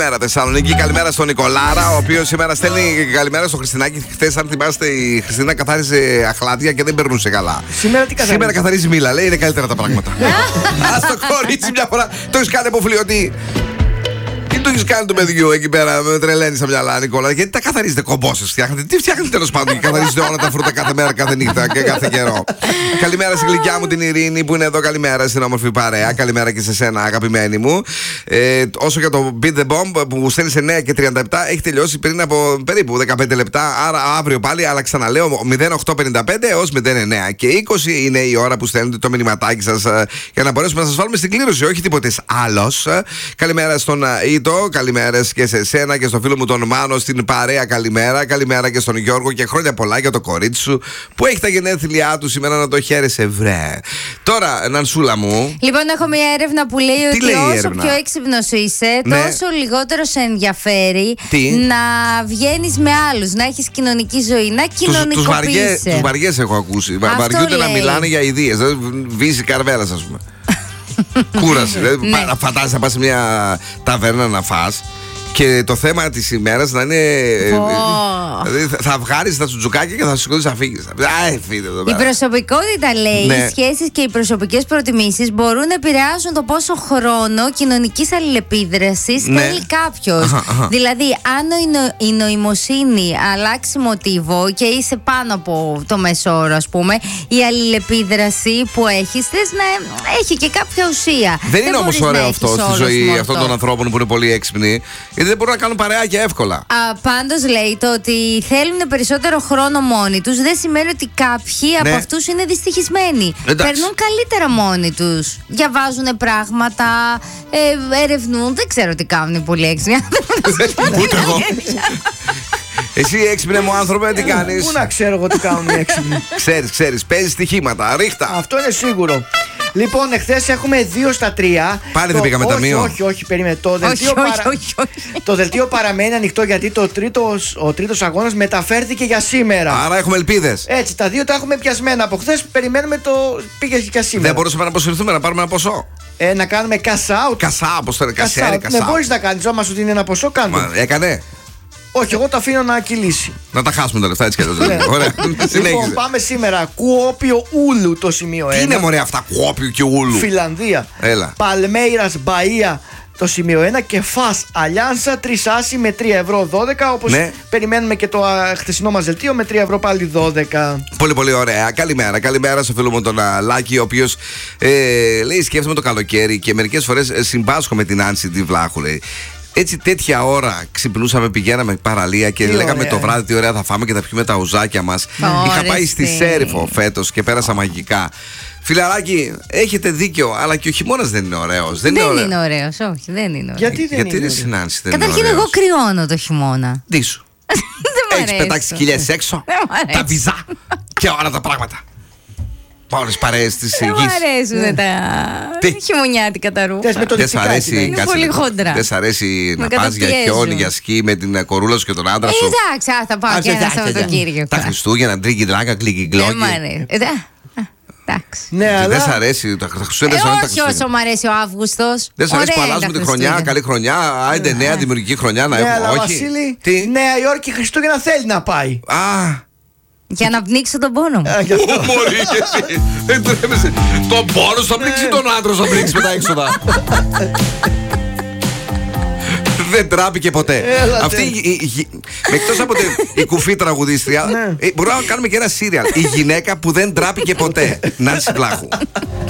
Καλημέρα Θεσσαλονίκη, καλημέρα στον Νικολάρα, ο οποίος σήμερα στέλνει καλημέρα στο Χριστινάκι. Χθες, αν θυμάστε, η Χριστίνα καθάριζε αχλάδια και δεν περνούσε καλά. Σήμερα τι καθαρίζει? Σήμερα καθαρίζει μήλα, λέει είναι καλύτερα τα πράγματα. Ας το κορίτσι μια φορά, το έχεις κάνει αποφλοιωτή. Τι το έχεις κάνει του παιδιού εκεί πέρα, με τρελαίνει στα μυαλά, Νικόλα? Γιατί τα καθαρίζετε, κομπόσες φτιάχνετε? Τι φτιάχνετε τέλος πάντων και καθαρίζετε όλα τα φρούτα κάθε μέρα, κάθε νύχτα και κάθε καιρό? Καλημέρα στη γλυκιά μου την Ειρήνη που είναι εδώ, καλημέρα στην όμορφη παρέα. Καλημέρα και σε σένα, αγαπημένη μου. Όσο για το Beat the Bomb που στέλνει σε 9 και 37, έχει τελειώσει πριν από περίπου 15 λεπτά. Άρα αύριο πάλι, αλλά ξαναλέω 0855 έως 09 και 20 είναι η ώρα που στέλνετε το μηνυματάκι σας για να μπορέσουμε να σας βάλουμε στην κλήρωση, όχι τίποτε άλλο. Καλημέρα στον Ήτο, καλημέρες και σε σένα και στο φίλο μου τον Μάνο στην παρέα. Καλημέρα, καλημέρα και στον Γιώργο και χρόνια πολλά για το κορίτσι σου που έχει τα γενέθλιά του σήμερα, να το χαίρεσαι, βρε. Τώρα, Νανσούλα μου. Λοιπόν, έχω μια έρευνα που λέει ότι όσο πιο έξυπνος είσαι, τόσο λιγότερο σε ενδιαφέρει να βγαίνεις με άλλους, να έχεις κοινωνική ζωή, να κοινωνικοποιείσαι. Τους βαριές έχω ακούσει. Βαριούνται να μιλάνε για ιδέες. Βύση καρβέλας, ας πούμε. Κούραση. Φαντάζεσαι να πας σε μια ταβέρνα να φας και το θέμα της ημέρας να είναι. Δηλαδή θα βγάλεις τα τσουτζουκάκια και θα σηκώσεις να φύγεις. Η προσωπικότητα, λέει, οι σχέσεις και οι προσωπικές προτιμήσεις μπορούν να επηρεάσουν το πόσο χρόνο κοινωνικής αλληλεπίδρασης θέλει κάποιος. Δηλαδή, αν η νοημοσύνη αλλάξει μοτίβο και είσαι πάνω από το μέσο όρο, ας πούμε, η αλληλεπίδραση που έχεις θες να έχει και κάποια ουσία. Δεν είναι όμως ωραίο αυτό στη ζωή αυτών των ανθρώπων που είναι πολύ έξυπνοι, γιατί δεν μπορούν να κάνουν παρεάκια εύκολα. Πάντως, λέει, το ότι θέλουν περισσότερο χρόνο μόνοι τους δεν σημαίνει ότι κάποιοι από αυτούς είναι δυστυχισμένοι. Περνούν καλύτερα μόνοι τους. Διαβάζουν πράγματα, ερευνούν. Δεν ξέρω τι κάνουν οι πολύ έξυπνοι. Ούτε εγώ. Εσύ έξυπνε μου άνθρωπε, τι κάνεις? Πού να ξέρω εγώ τι κάνουν οι έξυπνοι? Ξέρεις, παίζεις στοιχήματα, ρίχτα. Αυτό είναι σίγουρο. Λοιπόν, εχθές έχουμε 2 στα 3. Πάλι δεν πήγαμε ταμείο. Όχι, περίμενε. Το δελτίο παραμένει ανοιχτό γιατί ο τρίτος αγώνας μεταφέρθηκε για σήμερα. Άρα έχουμε ελπίδες. Έτσι, τα δύο τα έχουμε πιασμένα από χθες. Περιμένουμε το. Πήγε και σήμερα. Δεν μπορούσαμε να αποσυρθούμε, να πάρουμε ένα ποσό. Να κάνουμε cash out. Κασά, όπως το κασέρι, κασά. Ναι, μπορείς να κάνεις. Άμα σου δίνει ένα ποσό, κάνουμε. Έκανε. Όχι, εγώ το αφήνω να κυλήσει. Να τα χάσουμε τα λεφτά έτσι κι αλλιώς. Ωραία. Λοιπόν, πάμε σήμερα. Κουόπιο Ούλου το σημείο 1. Τι είναι μωρέ αυτά, Κουόπιο και Ούλου? Φιλανδία. Έλα. Παλμέιρας Μπαΐα το σημείο 1 και Φας Αλιάνσα 3 άσι με 3 ευρώ 12. Όπως περιμένουμε και το χθεσινό μας δελτίο με 3 ευρώ πάλι 12. Πολύ πολύ ωραία. Καλημέρα στο φίλο μου τον Λάκη, ο οποίος λέει σκέφτομαι το καλοκαίρι και μερικές φορές συμπάσχω με την Άνση τη Βλάχου, λέει. Έτσι τέτοια ώρα ξυπνούσαμε, πηγαίναμε παραλία και λέγαμε το βράδυ τι ωραία θα φάμε και θα πιούμε τα ουζάκια μας. Είχα πάει στη Σέριφο φέτος και πέρασα μαγικά. Φιλαράκι, έχετε δίκιο, αλλά και ο χειμώνας δεν είναι ωραίος. Δεν είναι ωραίος, όχι, δεν είναι ωραίος. Γιατί δεν συνάντηση, δεν είναι Καταρχήν, εγώ κρυώνω το χειμώνα. Τι σου? Έχεις πετάξει κοιλιές έξω, τα βυζά και όλα τα πράγματα. Όλες παρέες της γης. Δεν μου αρέσουν τα χειμωνιάτικα τα ρούχα. Δεν σ' αρέσει, είναι πολύ χοντρά. Δεν σ' αρέσει να πας για χιόνι, για σκι με την κορούλα σου και τον άντρα σου? Εντάξει, θα πάω και ένα Σαββατοκύριακο. Τα Χριστούγεννα, τρίκι, δράκα, κλίκι, γκλόκι. Δεν μ' αρέσει. Εντάξει. Δεν σ' αρέσει τα Χριστούγεννα? Όχι όσο μ' αρέσει ο Αύγουστος. Δεν σ' αρέσει που αλλάζουμε τη χρονιά, καλή χρονιά, άιντε νέα δημιουργική χρονιά να έχουμε? Όχι. Βασίλη, Νέα Υόρκη Χριστούγεννα θέλει να πάει. Για να πνίξω τον πόνο μου. Μωρή και εσύ. Δεν τρέμεσαι. Τον πόνο θα πνίξει, τον άντρα θα πνίξει με τα έξοδα. Δεν τράπηκε ποτέ. Αυτή, εκτός από η κουφή τραγουδίστρια, μπορούμε να κάνουμε και ένα σύριαλ. Η γυναίκα που δεν τράπηκε ποτέ. Νάνση Βλάχου.